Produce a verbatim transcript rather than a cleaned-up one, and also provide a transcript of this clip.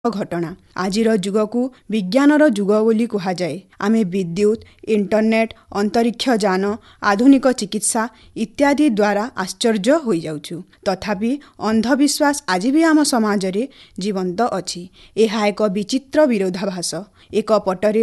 ଘଟଣା ଆଜିର ଯୁଗକୁ ବିଜ୍ଞାନର ଯୁଗ ବୋଲି କୁହାଯାଏ। ଆମେ ବିଦ୍ୟୁତ, ଇଣ୍ଟରନେଟ୍, ଅନ୍ତରିକ୍ଷ ଯାନ, ଆଧୁନିକ ଚିକିତ୍ସା ଇତ୍ୟାଦି ଦ୍ୱାରା ଆଶ୍ଚର୍ଯ୍ୟ ହୋଇଯାଉଛୁ। ତଥାପି ଅନ୍ଧବିଶ୍ୱାସ ଆଜି ବି ଆମ ସମାଜରେ ଜୀବନ୍ତ ଅଛି। ଏହା ଏକ ବିଚିତ୍ର ବିରୋଧାଭାସ। ଏକ ପଟରେ